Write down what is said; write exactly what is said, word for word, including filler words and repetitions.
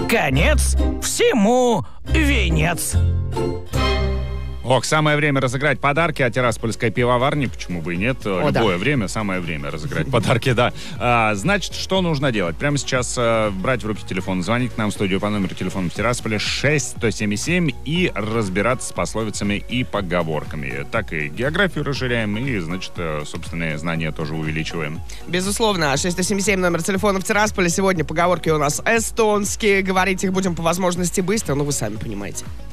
конец, всему венец. Ох, самое время разыграть подарки от Тираспольской пивоварни. Почему бы и нет? О, Любое да. время, самое время разыграть подарки, да. А, значит, что нужно делать? Прямо сейчас а, брать в руки телефон, звонить к нам в студию по номеру телефона в Тирасполе шесть сто семь семь и разбираться с пословицами и поговорками. Так и географию расширяем, и, значит, собственные знания тоже увеличиваем. Безусловно, шесть сто семь семь номер телефона в Тирасполе. Сегодня поговорки у нас эстонские. Говорить их будем по возможности быстро, но вы сами понимаете.